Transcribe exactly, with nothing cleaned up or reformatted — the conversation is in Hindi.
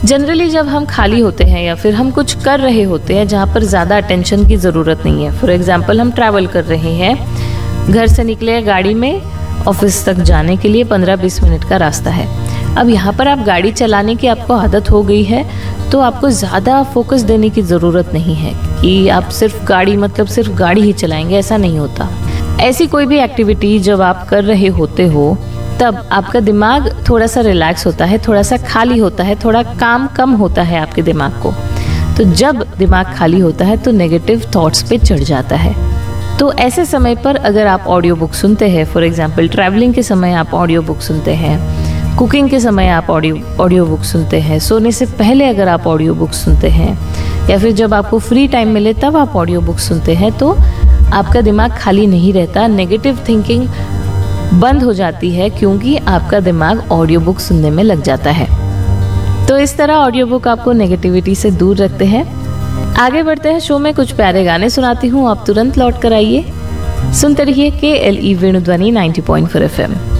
जनरली जब हम खाली होते हैं या फिर हम कुछ कर रहे होते हैं जहाँ पर ज़्यादा अटेंशन की ज़रूरत नहीं है, फॉर एग्जांपल हम ट्रैवल कर रहे हैं, घर से निकले गाड़ी में, ऑफिस तक जाने के लिए पंद्रह बीस मिनट का रास्ता है। अब यहाँ पर आप गाड़ी चलाने की आपको आदत हो गई है, तो आपको ज़्यादा फोकस देने की ज़रूरत नहीं है कि आप सिर्फ गाड़ी मतलब सिर्फ गाड़ी ही चलाएंगे, ऐसा नहीं होता। ऐसी कोई भी एक्टिविटी जब आप कर रहे होते हो तब आपका दिमाग थोड़ा सा रिलैक्स होता है, थोड़ा सा खाली होता है, थोड़ा काम कम होता है आपके दिमाग को। तो जब दिमाग खाली होता है तो नेगेटिव थॉट्स पे चढ़ जाता है। तो ऐसे समय पर अगर आप ऑडियो बुक सुनते हैं, फॉर एग्जांपल ट्रैवलिंग के समय आप ऑडियो बुक सुनते हैं, कुकिंग के समय आप ऑडियो ऑडियो बुक सुनते हैं, सोने से पहले अगर आप ऑडियो बुक सुनते हैं, या फिर जब आपको फ्री टाइम मिले तब आप ऑडियो बुक सुनते हैं, तो आपका दिमाग खाली नहीं रहता, नेगेटिव थिंकिंग बंद हो जाती है, क्योंकि आपका दिमाग ऑडियो बुक सुनने में लग जाता है। तो इस तरह ऑडियो बुक आपको नेगेटिविटी से दूर रखते हैं। आगे बढ़ते हैं, शो में कुछ प्यारे गाने सुनाती हूँ, आप तुरंत लौट कर आइए। सुनते रहिए के L E वेणुध्वनि ninety point four F M.